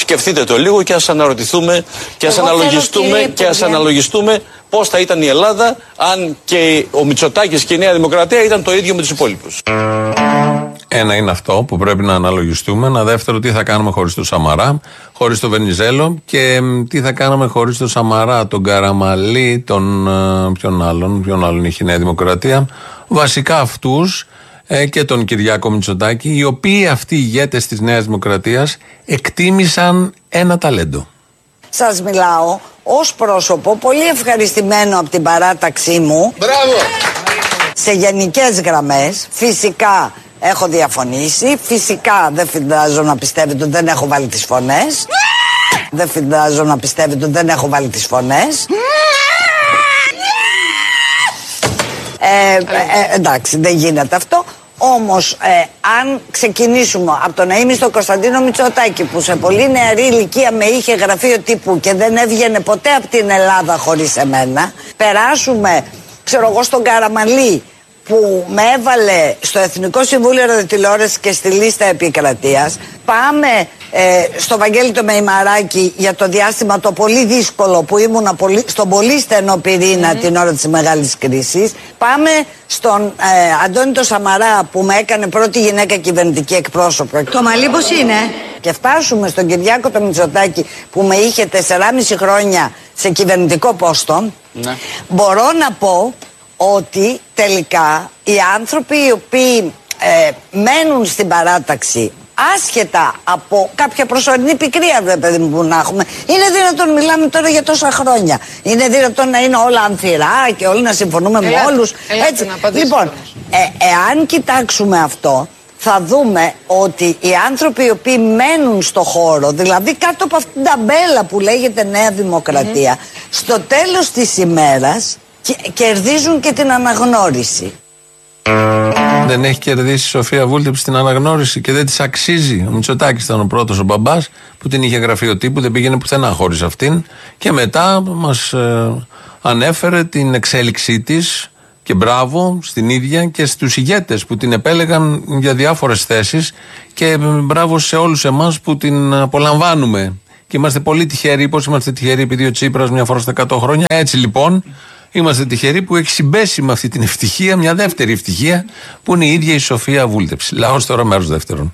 Σκεφτείτε το λίγο και ας αναρωτηθούμε και ας αναλογιστούμε πώς θα ήταν η Ελλάδα αν και ο Μητσοτάκης και η Νέα Δημοκρατία ήταν το ίδιο με τους υπόλοιπους. Ένα είναι αυτό που πρέπει να αναλογιστούμε. Ένα δεύτερο, τι θα κάνουμε χωρίς τον Σαμαρά, χωρίς τον Βενιζέλο και τι θα κάνουμε χωρίς τον Σαμαρά, τον Καραμανλή, ποιον άλλον είχε η Νέα Δημοκρατία. Βασικά αυτούς και τον Κυριάκο Μητσοτάκη, οι οποίοι αυτοί οι ηγέτες της Νέας Δημοκρατίας εκτίμησαν ένα ταλέντο. Σας μιλάω ως πρόσωπο πολύ ευχαριστημένο από την παράταξή μου. Μπράβο! Σε γενικές γραμμές, φυσικά έχω διαφωνήσει, φυσικά δεν φαντάζω να πιστεύετε ότι δεν έχω βάλει τις φωνές. Εντάξει, δεν γίνεται αυτό. Όμως, αν ξεκινήσουμε από το να είμαι στον Κωνσταντίνο Μητσοτάκη, που σε πολύ νεαρή ηλικία με είχε γραφείο τύπου και δεν έβγαινε ποτέ από την Ελλάδα χωρίς εμένα, περάσουμε, ξέρω εγώ, στον Καραμανλή, που με έβαλε στο Εθνικό Συμβούλιο Ραδιοτηλεόρασης και στη λίστα επικρατείας. Πάμε στο Βαγγέλη το Μεϊμαράκη για το διάστημα το πολύ δύσκολο που ήμουνα στον πολύ στενό πυρήνα την ώρα της μεγάλης κρίσης. Πάμε στον Αντώνη το Σαμαρά που με έκανε πρώτη γυναίκα κυβερνητική εκπρόσωπο. Το μαλλί πώς είναι? Και φτάσουμε στον Κυριάκο το Μητσοτάκη που με είχε 4,5 χρόνια σε κυβερνητικό πόστο. Ναι. Μπορώ να πω ότι τελικά οι άνθρωποι οι οποίοι μένουν στην παράταξη άσχετα από κάποια προσωρινή πικρία, παιδί μου, που να έχουμε, είναι δυνατόν, μιλάμε τώρα για τόσα χρόνια, είναι δυνατόν να είναι όλα ανθυρά και όλοι να συμφωνούμε με όλους, έτσι. Λοιπόν, εάν κοιτάξουμε αυτό, θα δούμε ότι οι άνθρωποι οι οποίοι μένουν στο χώρο, δηλαδή κάτω από αυτήν την ταμπέλα που λέγεται Νέα Δημοκρατία, στο τέλος της ημέρας κερδίζουν και την αναγνώριση. Δεν έχει κερδίσει η Σοφία Βούλτεψη την αναγνώριση και δεν της αξίζει. Ο Μητσοτάκης ήταν ο πρώτος, ο μπαμπάς, που την είχε γραφείο τύπου, δεν πήγαινε πουθενά χωρίς αυτήν. Και μετά μας ανέφερε την εξέλιξή της και μπράβο στην ίδια και στους ηγέτες που την επέλεγαν για διάφορες θέσεις. Και μπράβο σε όλους εμάς που την απολαμβάνουμε. Και είμαστε πολύ τυχεροί. Πώς είμαστε τυχεροί? Επειδή ο Τσίπρας μια φορά στα 100 χρόνια. Έτσι λοιπόν. Είμαστε τυχεροί που έχει συμπέσει με αυτή την ευτυχία, μια δεύτερη ευτυχία, που είναι η ίδια η Σοφία Βούλτεψη. Λαός τώρα, μέρος δεύτερον.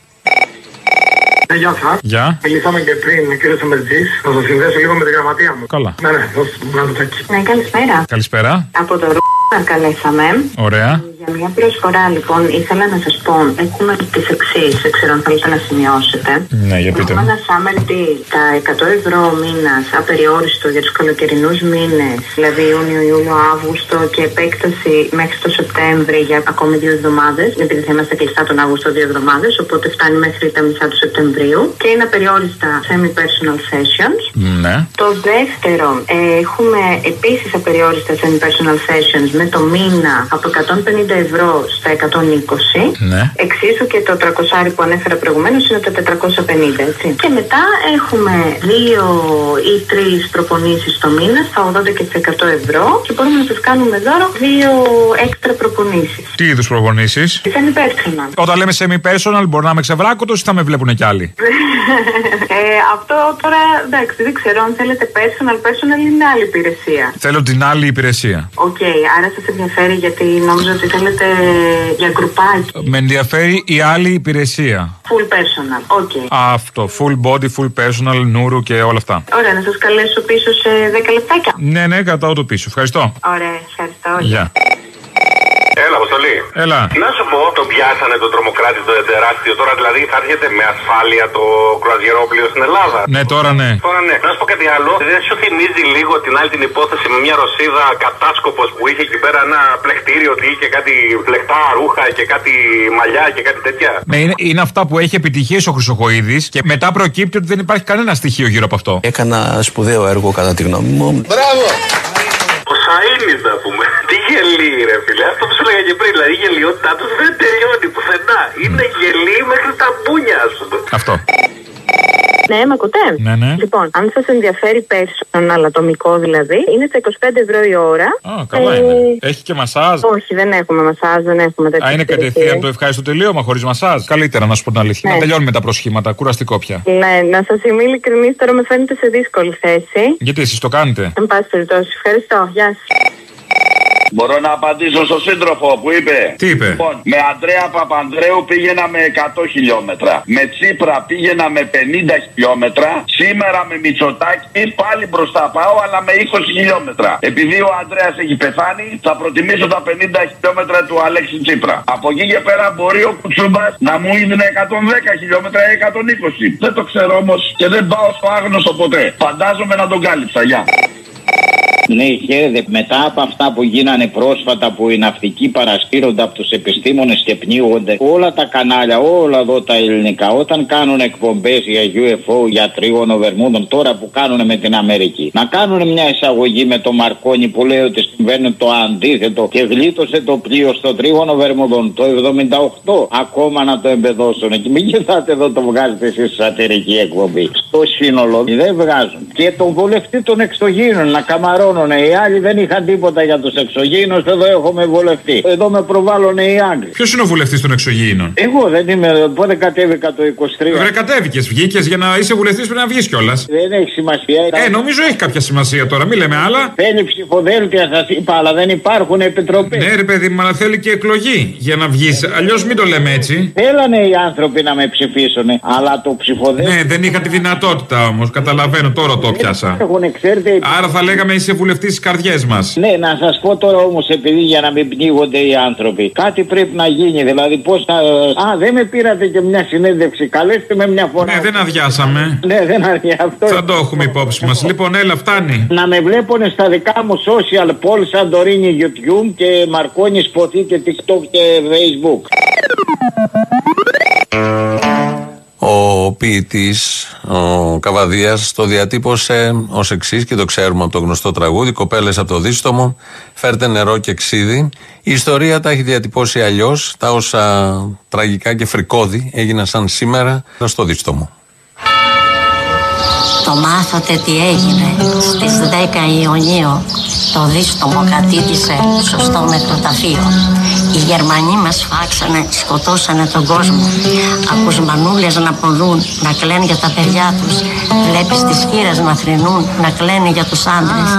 Γεια σας. Γεια. Μιλήσαμε και πριν, κύριε Σαμερτζής. Να σας συνδέσω λίγο με τη γραμματεία μου. Καλά. Ναι, δώστε μου ένα λεπτάκι. Ναι, καλησπέρα. Καλησπέρα. Από το να καλέσαμε. Ωραία. Για μια προσφορά, λοιπόν, ήθελα να σας πω, έχουμε τις εξής, δεν ξέρω αν θέλετε να σημειώσετε. Ναι, για πείτε μου. Έχουμε ένα summer deal, τα 100 ευρώ μήνας, απεριόριστο για τους καλοκαιρινούς μήνες, δηλαδή Ιούνιο, Ιούλιο, Αύγουστο, και επέκταση μέχρι το Σεπτέμβρη για ακόμη 2 εβδομάδες, επειδή θα είμαστε κλειστά τον Αύγουστο 2 εβδομάδες, οπότε φτάνει μέχρι τα μισά του Σεπτεμβρίου, και είναι απεριόριστα semi-personal sessions. Ναι. Το δεύτερο, έχουμε επίσης απεριόριστα semi-personal sessions με το μήνα από 150 ευρώ στα 120. Ναι. Εξίσου και το 300 που ανέφερα προηγουμένως είναι τα 450, έτσι. Και μετά έχουμε 2 ή 3 προπονήσεις το μήνα στα 80 και τις 100 ευρώ και μπορούμε να σας κάνουμε δώρο 2 έξτρα προπονήσεις. Τι είδους προπονήσεις? Semi-personal. Όταν λέμε semi-personal μπορεί να είμαι ξεβράκωτος ή θα με βλέπουν κι άλλοι? Αυτό τώρα, εντάξει, δεν ξέρω αν θέλετε personal είναι άλλη υπηρεσία. Θέλω την άλλη υπηρεσία. Οκ, άρα σας ενδιαφέρει, γιατί νόμιζα ότι θέλετε για γκρουπάκι. Με ενδιαφέρει η άλλη υπηρεσία. Full personal, οκ. Αυτό, full body, full personal, νούρου και όλα αυτά. Ωραία, να σας καλέσω πίσω σε 10 λεπτάκια. Ναι, κρατάω το πίσω. Ευχαριστώ. Ωραία, ευχαριστώ. Γεια. Έλα, Αποστολή. Έλα. Να σου πω, τον πιάσανε τον τρομοκράτη το τεράστιο. Τώρα δηλαδή θα έρχεται με ασφάλεια το κρουαζιερόπλοιο στην Ελλάδα. Ναι, τώρα ναι. Τώρα ναι. Να σου πω κάτι άλλο. Δεν σου θυμίζει λίγο την άλλη την υπόθεση με μια Ρωσίδα κατάσκοπος που είχε εκεί πέρα ένα πλεκτήριο ότι είχε κάτι πλεκτά ρούχα και κάτι μαλλιά και κάτι τέτοια? Ναι, είναι αυτά που έχει επιτυχίες ο Χρυσοχοΐδης και μετά προκύπτει ότι δεν υπάρχει κανένα στοιχείο γύρω από αυτό. Έκανα σπουδαίο έργο κατά τη γνώμη μου. Μπράβο! Ο Σαΐνης, να πούμε. Τι γελί, ρε φίλε. Αυτό που σου έλεγα και πριν. Δηλαδή η γελιότητά του δεν τελειώνει πουθενά. Είναι γελί μέχρι τα μπούνια, ας πούμε. Αυτό. Ναι, με ακούτε? Ναι. Λοιπόν, αν σας ενδιαφέρει personal ατομικό δηλαδή, είναι στα 25€ η ώρα. Καλά είναι. Έχει και μασάζ? Όχι, δεν έχουμε μασάζ, δεν έχουμε τέτοια. Είναι κατευθείαν το ευχάριστο τελείωμα χωρίς μασάζ? Καλύτερα, να σου πω την αλήθεια. Να τελειώνουμε τα προσχήματα, κουραστικό πια. Ναι, να σας είμαι ειλικρινής, τώρα με φαίνεται σε δύσκολη θέση. Γιατί εσείς το κάνετε? Εν πάση περιπτώσει, ευχαριστώ. Γεια σας. Μπορώ να απαντήσω στον σύντροφο που είπε? Τι είπε? Λοιπόν, με Αντρέα Παπανδρέου πήγαινα με 100 χιλιόμετρα. Με Τσίπρα πήγαινα με 50 χιλιόμετρα. Σήμερα με Μητσοτάκη πάλι μπροστά πάω, αλλά με 20 χιλιόμετρα. Επειδή ο Ανδρέας έχει πεθάνει, θα προτιμήσω τα 50 χιλιόμετρα του Αλέξη Τσίπρα. Από εκεί και πέρα μπορεί ο Κουτσούμπας να μου είδε 110 χιλιόμετρα ή 120. Δεν το ξέρω όμως και δεν πάω στο άγνωστο ποτέ. Φαντάζομαι να τον κάλυψα. Γεια. Ναι, χαίρετε. Μετά από αυτά που γίνανε πρόσφατα, που οι ναυτικοί παρασύρονται από τους επιστήμονες και πνίγονται, όλα τα κανάλια, όλα εδώ τα ελληνικά, όταν κάνουν εκπομπές για UFO, για τρίγωνο Βερμούδων, τώρα που κάνουν με την Αμερική, να κάνουν μια εισαγωγή με το Μαρκόνι που λέει ότι συμβαίνει το αντίθετο και γλίτωσε το πλοίο στο τρίγωνο Βερμούδων το 78, ακόμα να το εμπεδώσουν. Και μην κοιτάτε εδώ, το βγάζετε εσείς σατυρική εκπομπή. Στο σύνολο δεν βγάζουν. Και τον βολευτή των εξωγήινων να καμαρώνουν. Οι άλλοι δεν είχαν τίποτα για τους εξωγήινους. Εδώ έχουμε βουλευτή. Εδώ με προβάλλουν οι Άγγλοι. Ποιος είναι ο βουλευτής των εξωγήινων? Εγώ δεν είμαι. Πότε κατέβηκα το 23. Βρε, κατέβηκες, βγήκες για να είσαι βουλευτής, πρέπει να βγεις κιόλας. Δεν έχει σημασία. Νομίζω έχει κάποια σημασία τώρα, μην λέμε άλλα. Θέλει ψηφοδέλτια, σας είπα, αλλά δεν υπάρχουν επιτροπές. Ναι, ρε παιδί μου, αλλά θέλει και εκλογή για να βγεις. Αλλιώς μην το λέμε έτσι. Θέλανε οι άνθρωποι να με ψηφίσουν, αλλά το ψηφοδέλτιο. Ναι, δεν είχα τη δυνατότητα όμως. Καταλαβαίνω, τώρα το πιάσα. Άρα θα λέγαμε είσαι βουλευτής στις καρδιές μας. Ναι, να σας πω τώρα όμως, επειδή για να μην πνίγονται οι άνθρωποι, κάτι πρέπει να γίνει. Δηλαδή, πώς θα. Δεν με πήρατε και μια συνέντευξη. Καλέστε με μια φορά. Ναι, δεν αδειάσαμε. Ναι, δεν αδειάσαμε. Θα το έχουμε υπόψη μας. Λοιπόν, έλα, φτάνει. Να με βλέπουν στα δικά μου social polls, Σαντορίνη, YouTube και Μαρκόνι, Σποθή και TikTok και Facebook. Ο ποιητής, ο Καβαδίας, το διατύπωσε ως εξής και το ξέρουμε από το γνωστό τραγούδι: κοπέλες από το δίστομο, φέρτε νερό και ξύδι. Η ιστορία τα έχει διατυπώσει αλλιώς. Τα όσα τραγικά και φρικώδη έγιναν σαν σήμερα στο δίστομο. Το μάθατε τι έγινε στις 10 Ιουνίου. Το δίστομο κατήτησε σωστό νεκροταφείο. Οι Γερμανοί μας φάξανε, σκοτώσανε τον κόσμο. Ακούς μανούλες να ποδούν, να κλαίνουν για τα παιδιά τους. Βλέπεις τις χήρες να θρηνούν, να κλαίνουν για τους άντρες.